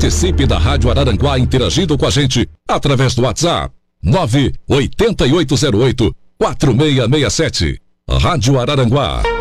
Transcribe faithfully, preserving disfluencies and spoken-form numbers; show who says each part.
Speaker 1: Participe da Rádio Araranguá interagindo com a gente através do WhatsApp nove oito oito zero oito quatro seis seis sete. Rádio Araranguá.